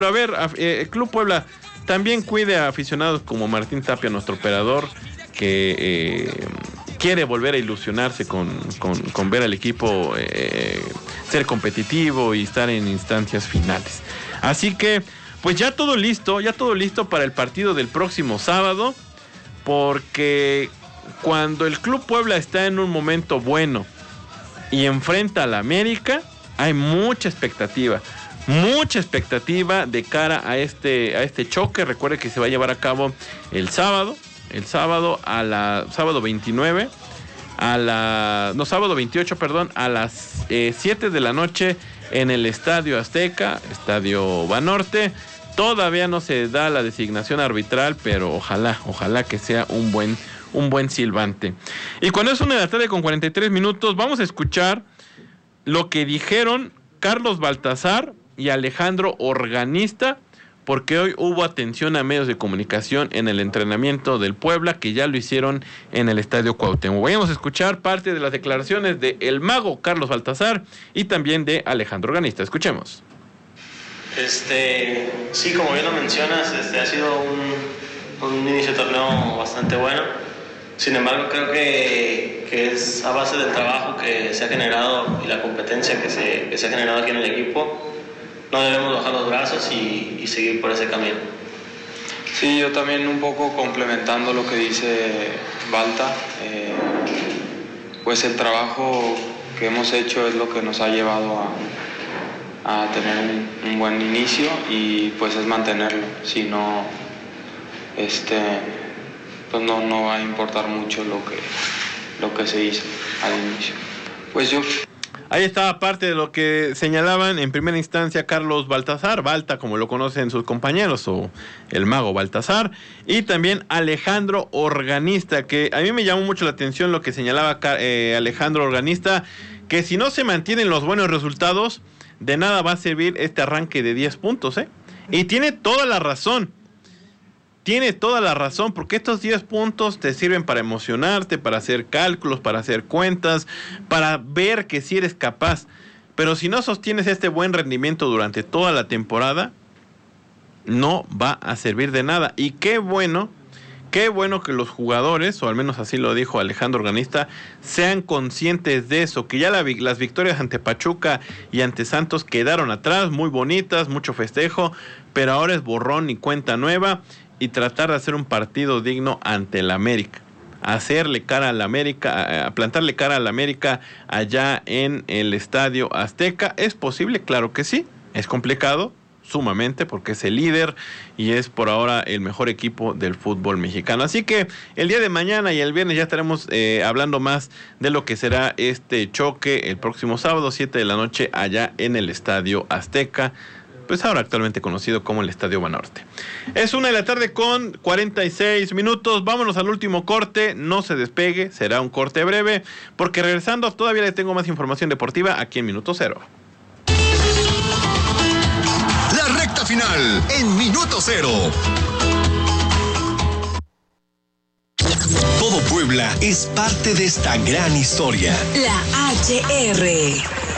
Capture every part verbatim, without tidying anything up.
a ver, eh, el Club Puebla también cuide a aficionados como Martín Tapia, nuestro operador, que eh, quiere volver a ilusionarse con, con, con ver al equipo eh, ser competitivo y estar en instancias finales. Así que, pues ya todo listo, ya todo listo para el partido del próximo sábado, porque cuando el Club Puebla está en un momento bueno y enfrenta a la América, hay mucha expectativa. Mucha expectativa de cara a este, a este choque. Recuerde que se va a llevar a cabo el sábado, el sábado a la sábado veintinueve, a la no sábado veintiocho, perdón, a las eh, siete de la noche en el Estadio Azteca, Estadio Banorte. Todavía no se da la designación arbitral, pero ojalá, ojalá que sea un buen, un buen silbante. Y cuando es una de la tarde con cuarenta y tres minutos, vamos a escuchar lo que dijeron Carlos Baltazar y Alejandro Organista, porque hoy hubo atención a medios de comunicación en el entrenamiento del Puebla, que ya lo hicieron en el Estadio Cuauhtémoc. Vamos a escuchar parte de las declaraciones de el mago Carlos Baltazar y también de Alejandro Organista. Escuchemos. Este, sí, como bien lo mencionas, este ha sido un, un inicio de torneo bastante bueno. Sin embargo, creo que, que es a base del trabajo que se ha generado y la competencia que se, que se ha generado aquí en el equipo. No debemos bajar los brazos y, y seguir por ese camino. Sí, yo también un poco complementando lo que dice Balta, eh, pues el trabajo que hemos hecho es lo que nos ha llevado a, a tener un, un buen inicio y pues es mantenerlo. Si no, este, pues no, no va a importar mucho lo que, lo que se hizo al inicio. Pues yo... Ahí estaba parte de lo que señalaban en primera instancia Carlos Baltazar, Balta como lo conocen sus compañeros, o el mago Baltazar, y también Alejandro Organista, que a mí me llamó mucho la atención lo que señalaba eh, Alejandro Organista, que si no se mantienen los buenos resultados, de nada va a servir este arranque de diez puntos, ¿eh? Y tiene toda la razón. Tiene toda la razón, porque estos diez puntos te sirven para emocionarte, para hacer cálculos, para hacer cuentas, para ver que sí eres capaz. Pero si no sostienes este buen rendimiento durante toda la temporada, no va a servir de nada. Y qué bueno, qué bueno que los jugadores, o al menos así lo dijo Alejandro Organista, sean conscientes de eso, que ya la, las victorias ante Pachuca y ante Santos quedaron atrás, muy bonitas, mucho festejo, pero ahora es borrón y cuenta nueva. Y tratar de hacer un partido digno ante el América. Hacerle cara al América, a plantarle cara al América allá en el Estadio Azteca. ¿Es posible? Claro que sí. Es complicado, sumamente, porque es el líder y es por ahora el mejor equipo del fútbol mexicano. Así que el día de mañana y el viernes ya estaremos eh, hablando más de lo que será este choque el próximo sábado, siete de la noche, allá en el Estadio Azteca. Pues ahora actualmente conocido como el Estadio Banorte. Es una de la tarde con cuarenta y seis minutos. Vámonos al último corte. No se despegue, será un corte breve, porque regresando todavía le tengo más información deportiva aquí en Minuto Cero. La recta final en Minuto Cero. Todo Puebla es parte de esta gran historia. La H R.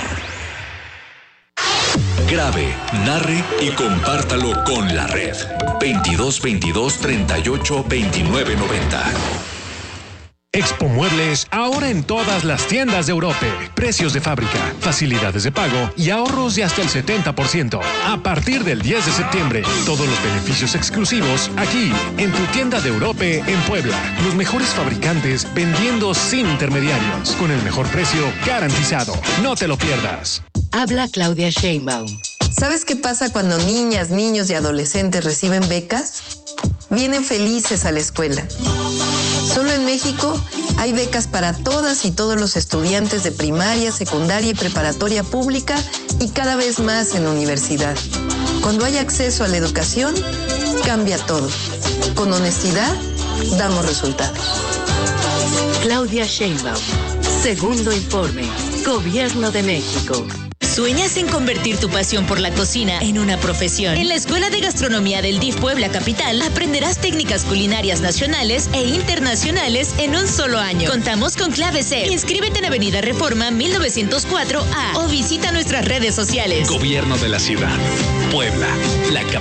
Grabe, narre y compártalo con la red. veintidós veintidós treinta y ocho veintinueve noventa. Expo Muebles, ahora en todas las tiendas de Europe. Precios de fábrica, facilidades de pago y ahorros de hasta el setenta por ciento. A partir del diez de septiembre, todos los beneficios exclusivos aquí, en tu tienda de Europe en Puebla. Los mejores fabricantes vendiendo sin intermediarios, con el mejor precio garantizado. No te lo pierdas. Habla Claudia Sheinbaum. ¿Sabes qué pasa cuando niñas, niños y adolescentes reciben becas? Vienen felices a la escuela. Solo en México hay becas para todas y todos los estudiantes de primaria, secundaria y preparatoria pública y cada vez más en la universidad. Cuando hay acceso a la educación, cambia todo. Con honestidad, damos resultados. Claudia Sheinbaum. Segundo informe. Gobierno de México. ¿Sueñas en convertir tu pasión por la cocina en una profesión? En la Escuela de Gastronomía del D I F Puebla Capital aprenderás técnicas culinarias nacionales e internacionales en un solo año. Contamos con Clave C. Inscríbete en Avenida Reforma mil novecientos cuatro A o visita nuestras redes sociales. Gobierno de la Ciudad. Puebla, la